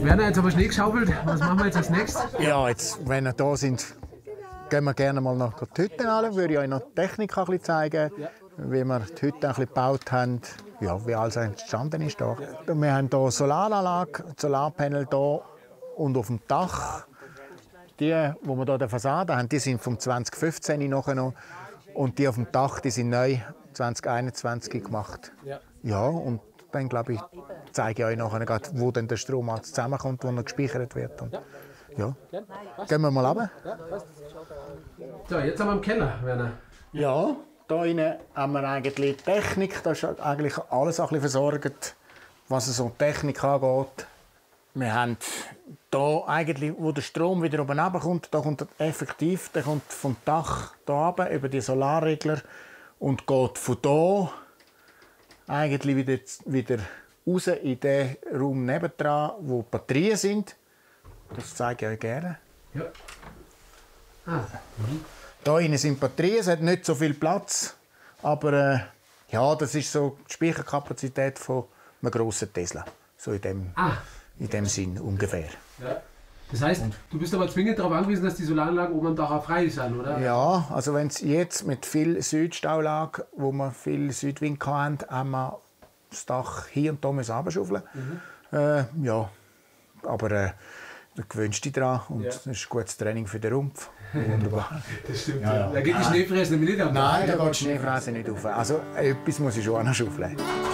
Werner, jetzt haben wir Schnee geschaufelt. Was machen wir jetzt als nächstes? Ja, jetzt, wenn wir da sind, gehen wir gerne mal nach die Hütte an. Würde ich euch noch die Technik ein bisschen zeigen, wie wir die Hütte ein bisschen gebaut haben, ja, wie alles entstanden ist. Da. Wir haben hier Solaranlage, Solarpanel hier und auf dem Dach. Die, die wir hier an der Fassade haben, die sind vom 2015 nachher noch. Und die auf dem Dach, die sind neu 2021 gemacht. Ja, und dann glaube ich, zeige ich euch nachher gerade, wo dann der Strom zusammenkommt, wo er gespeichert wird. Und, ja. Gehen wir mal runter. So, jetzt haben wir im Keller, Werner. Ja, hier innen haben wir eigentlich Technik. Da ist eigentlich alles ein bisschen versorgt, was so Technik angeht. Wir haben hier eigentlich, wo der Strom wieder oben runterkommt, da kommt er effektiv, der kommt vom Dach hier runter, über die Solarregler und geht von hier eigentlich wieder raus in den Raum nebendran, wo die Batterien sind. Das zeige ich euch gerne. Ja. Ah. Hier innen sind Batterien, es hat nicht so viel Platz, aber ja, das ist so die Speicherkapazität von einem grossen Tesla. So in dem Sinn ungefähr. Ja. Das heißt, du bist aber zwingend darauf angewiesen, dass die Solaranlagen oben am Dach auch frei sind, oder? Ja, also wenn es jetzt mit viel Südstaulage, wo wir viel Südwind hatten, haben wir das Dach hier und da runterschaufeln. Ja, aber da gewöhnst du dich dran und das ist gutes Training für den Rumpf. Wunderbar. Das stimmt. Ja. Da geht die Schneefräse nämlich nicht auf. Nein, da geht die Schneefräse nicht auf. Also etwas muss ich schon anschaufeln.